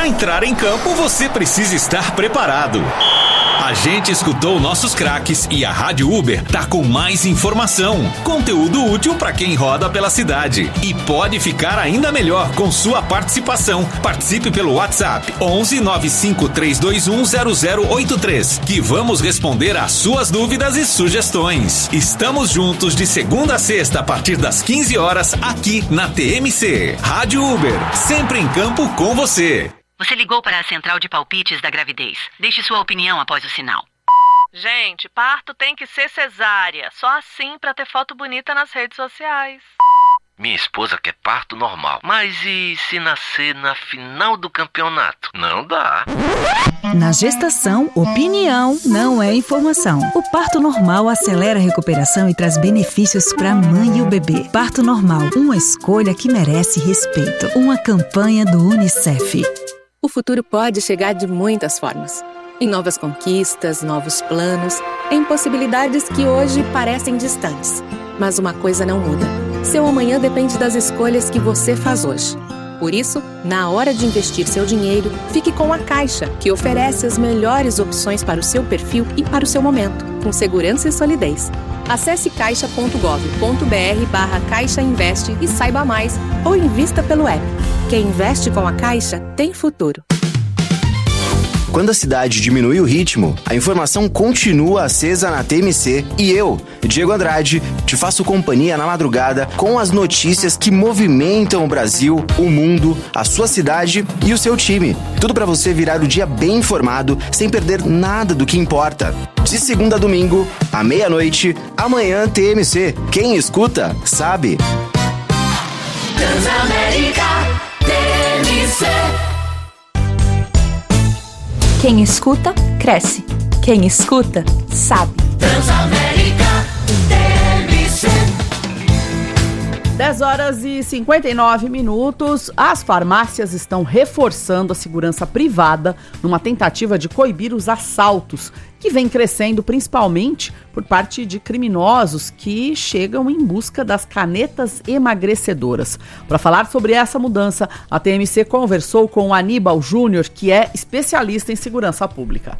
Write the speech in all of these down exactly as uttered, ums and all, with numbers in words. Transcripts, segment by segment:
Para entrar em campo, você precisa estar preparado. A gente escutou nossos craques e a Rádio Uber tá com mais informação, conteúdo útil para quem roda pela cidade. E pode ficar ainda melhor com sua participação. Participe pelo WhatsApp onze nove cinco três dois um zero zero oito três, que vamos responder às suas dúvidas e sugestões. Estamos juntos de segunda a sexta a partir das quinze horas aqui na T M C. Rádio Uber, sempre em campo com você. Você ligou para a central de palpites da gravidez. Deixe sua opinião após o sinal. Gente, parto tem que ser cesárea. Só assim para ter foto bonita nas redes sociais. Minha esposa quer parto normal. Mas e se nascer na final do campeonato? Não dá. Na gestação, opinião não é informação. O parto normal acelera a recuperação e traz benefícios para a mãe e o bebê. Parto normal, uma escolha que merece respeito. Uma campanha do Unicef. O futuro pode chegar de muitas formas. Em novas conquistas, novos planos, em possibilidades que hoje parecem distantes. Mas uma coisa não muda. Seu amanhã depende das escolhas que você faz hoje. Por isso, na hora de investir seu dinheiro, fique com a Caixa, que oferece as melhores opções para o seu perfil e para o seu momento, com segurança e solidez. Acesse caixa ponto gov ponto br barra Caixa Investe e saiba mais, ou invista pelo app. Quem investe com a Caixa tem futuro. Quando a cidade diminui o ritmo, a informação continua acesa na T M C e eu, Diego Andrade, te faço companhia na madrugada com as notícias que movimentam o Brasil, o mundo, a sua cidade e o seu time. Tudo para você virar o dia bem informado, sem perder nada do que importa. De segunda a domingo, à meia-noite, amanhã T M C. Quem escuta, sabe. Transamérica T M C. Quem escuta, cresce. Quem escuta, sabe. Transamérica T M C. dez horas e cinquenta e nove minutos. As farmácias estão reforçando a segurança privada numa tentativa de coibir os assaltos, que vem crescendo principalmente por parte de criminosos que chegam em busca das canetas emagrecedoras. Para falar sobre essa mudança, a T M C conversou com o Aníbal Júnior, que é especialista em segurança pública.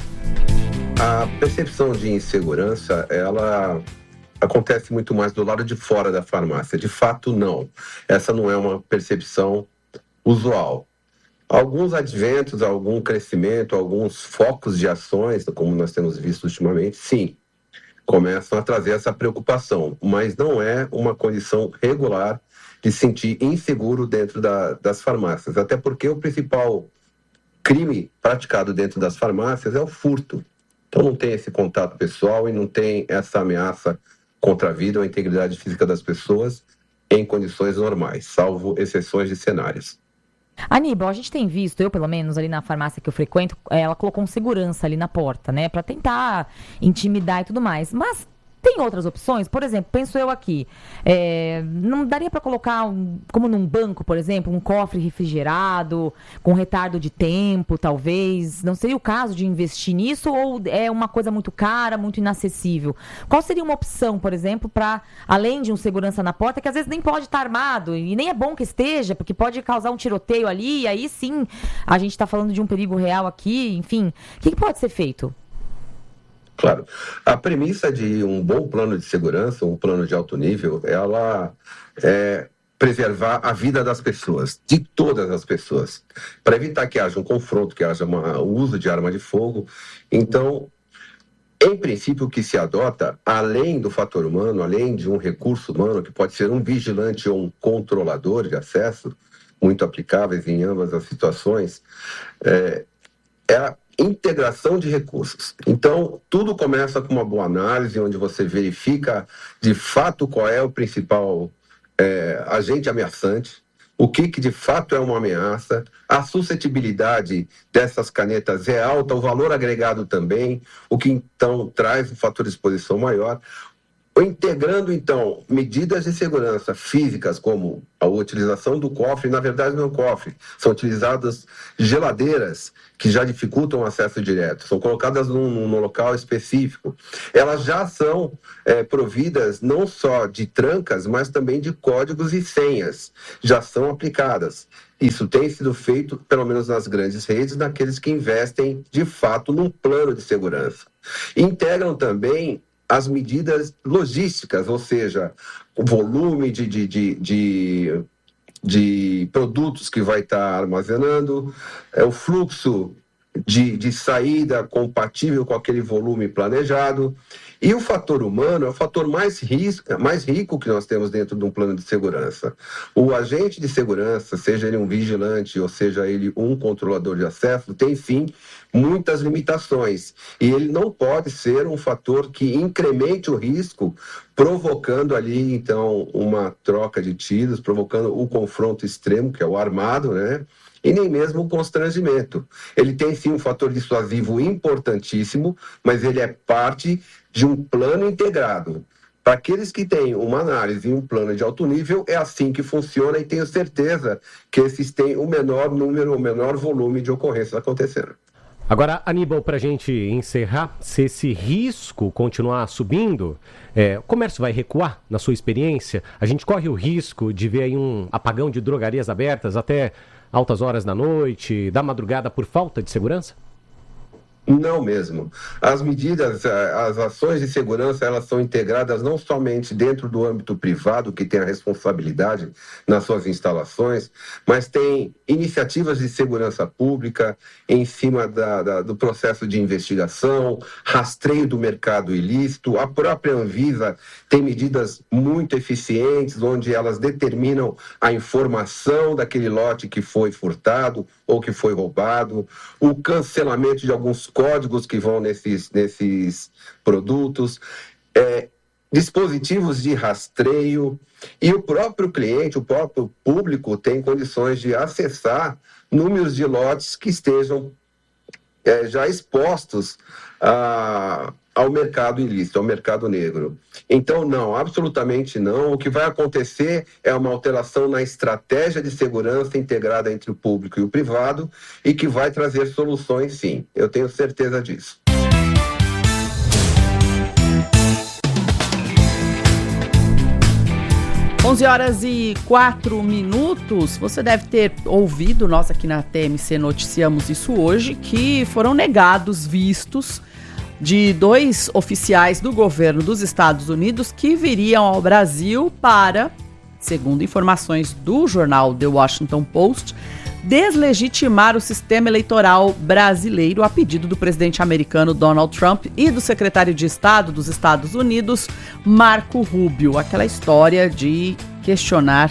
A percepção de insegurança, ela acontece muito mais do lado de fora da farmácia. De fato, não. Essa não é uma percepção usual. Alguns adventos, algum crescimento, alguns focos de ações, como nós temos visto ultimamente, sim, começam a trazer essa preocupação, mas não é uma condição regular de se sentir inseguro dentro da, das farmácias, até porque o principal crime praticado dentro das farmácias é o furto. Então não tem esse contato pessoal e não tem essa ameaça contra a vida ou a integridade física das pessoas em condições normais, salvo exceções de cenários. Aníbal, a gente tem visto, eu pelo menos ali na farmácia que eu frequento, ela colocou um segurança ali na porta, né, pra tentar intimidar e tudo mais, mas tem outras opções, por exemplo, penso eu aqui, é, não daria para colocar, um, como num banco, por exemplo, um cofre refrigerado, com retardo de tempo, talvez, não seria o caso de investir nisso ou é uma coisa muito cara, muito inacessível? Qual seria uma opção, por exemplo, para, além de um segurança na porta, que às vezes nem pode estar armado, e nem é bom que esteja, porque pode causar um tiroteio ali, e aí sim, a gente está falando de um perigo real aqui, enfim, o que, que pode ser feito? Claro. A premissa de um bom plano de segurança, um plano de alto nível, ela é preservar a vida das pessoas, de todas as pessoas, para evitar que haja um confronto, que haja uma, o uso de arma de fogo. Então, em princípio, o que se adota, além do fator humano, além de um recurso humano, que pode ser um vigilante ou um controlador de acesso, muito aplicáveis em ambas as situações, é, é a integração de recursos. Então, tudo começa com uma boa análise, onde você verifica de fato qual é o principal é, agente ameaçante, o que, que de fato é uma ameaça, a suscetibilidade dessas canetas é alta, o valor agregado também, o que então traz um fator de exposição maior. Integrando, então, medidas de segurança físicas, como a utilização do cofre, na verdade não é um cofre, são utilizadas geladeiras que já dificultam o acesso direto, são colocadas num, num local específico. Elas já são é, providas não só de trancas, mas também de códigos e senhas, já são aplicadas. Isso tem sido feito, pelo menos nas grandes redes, naqueles que investem, de fato, num plano de segurança. Integram também as medidas logísticas, ou seja, o volume de, de, de, de, de produtos que vai estar armazenando, é, o fluxo de, de saída compatível com aquele volume planejado. E o fator humano é o fator mais, risco, mais rico que nós temos dentro de um plano de segurança. O agente de segurança, seja ele um vigilante ou seja ele um controlador de acesso, tem sim muitas limitações. E ele não pode ser um fator que incremente o risco, provocando ali, então, uma troca de tiros, provocando o confronto extremo, que é o armado, né? E nem mesmo o constrangimento. Ele tem sim um fator dissuasivo importantíssimo, mas ele é parte de um plano integrado. Para aqueles que têm uma análise e um plano de alto nível, é assim que funciona e tenho certeza que esses têm o menor número, o menor volume de ocorrências acontecendo. Agora, Aníbal, para a gente encerrar, se esse risco continuar subindo, é, o comércio vai recuar, na sua experiência? A gente corre o risco de ver aí um apagão de drogarias abertas até altas horas da noite, da madrugada, por falta de segurança? Não mesmo. As medidas, as ações de segurança, elas são integradas não somente dentro do âmbito privado, que tem a responsabilidade nas suas instalações, mas tem iniciativas de segurança pública em cima da, da, do processo de investigação, rastreio do mercado ilícito. A própria Anvisa tem medidas muito eficientes, onde elas determinam a informação daquele lote que foi furtado ou que foi roubado, o cancelamento de alguns códigos que vão nesses, nesses produtos, é, dispositivos de rastreio, e o próprio cliente, o próprio público tem condições de acessar números de lotes que estejam é, já expostos a, ao mercado ilícito, ao mercado negro. Então, não, absolutamente não. O que vai acontecer é uma alteração na estratégia de segurança integrada entre o público e o privado e que vai trazer soluções, sim. Eu tenho certeza disso. onze horas e quatro minutos. Você deve ter ouvido, nós aqui na T M C noticiamos isso hoje, que foram negados vistos de dois oficiais do governo dos Estados Unidos que viriam ao Brasil para, segundo informações do jornal The Washington Post, deslegitimar o sistema eleitoral brasileiro a pedido do presidente americano Donald Trump e do secretário de Estado dos Estados Unidos, Marco Rubio. Aquela história de questionar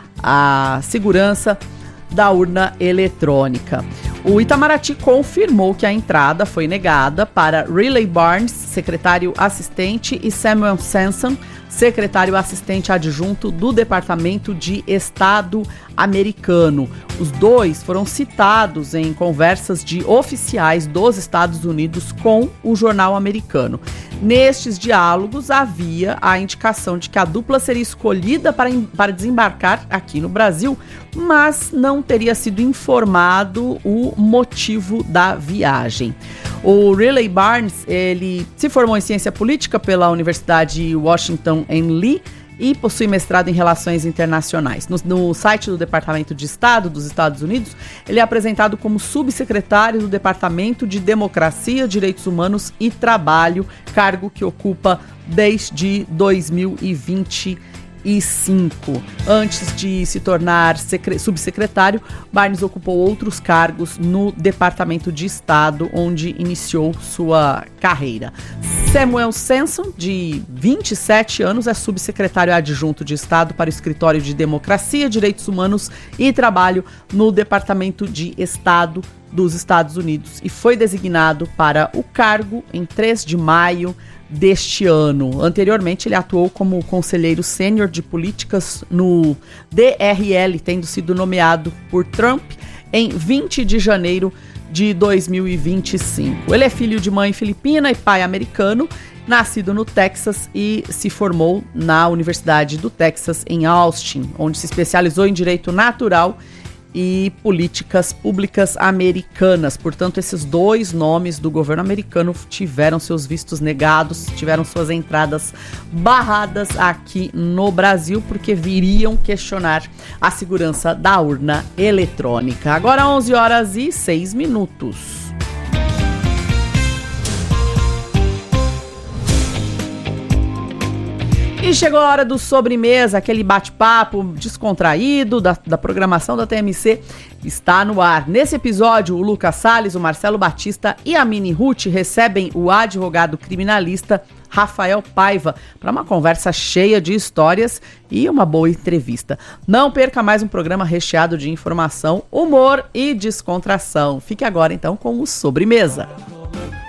a segurança da urna eletrônica. O Itamaraty confirmou que a entrada foi negada para Riley Barnes, secretário assistente, e Samuel Sanson, secretário assistente adjunto do Departamento de Estado americano. Os dois foram citados em conversas de oficiais dos Estados Unidos com o jornal americano. Nestes diálogos havia a indicação de que a dupla seria escolhida para, para desembarcar aqui no Brasil, mas não teria sido informado o motivo da viagem. O Riley Barnes, ele se formou em ciência política pela Universidade Washington and Lee e possui mestrado em Relações Internacionais. No, no site do Departamento de Estado dos Estados Unidos, ele é apresentado como subsecretário do Departamento de Democracia, Direitos Humanos e Trabalho, cargo que ocupa desde dois mil e vinte e cinco. Antes de se tornar secre- subsecretário, Barnes ocupou outros cargos no Departamento de Estado, onde iniciou sua carreira. Samuel Sanson, de vinte e sete anos, é subsecretário adjunto de Estado para o Escritório de Democracia, Direitos Humanos e Trabalho no Departamento de Estado dos Estados Unidos e foi designado para o cargo em três de maio deste ano. Anteriormente, ele atuou como conselheiro sênior de políticas no D R L, tendo sido nomeado por Trump em vinte de janeiro de dois mil e vinte e cinco. Ele é filho de mãe filipina e pai americano, nascido no Texas e se formou na Universidade do Texas em Austin, onde se especializou em Direito Natural e Políticas Públicas Americanas. Portanto, esses dois nomes do governo americano tiveram seus vistos negados, tiveram suas entradas barradas aqui no Brasil, porque viriam questionar a segurança da urna eletrônica. Agora onze horas e seis minutos. E chegou a hora do sobremesa, aquele bate-papo descontraído da, da programação da T M C está no ar. Nesse episódio, o Lucas Salles, o Marcelo Batista e a Mini Ruth recebem o advogado criminalista Rafael Paiva para uma conversa cheia de histórias e uma boa entrevista. Não perca mais um programa recheado de informação, humor e descontração. Fique agora então com o Sobremesa.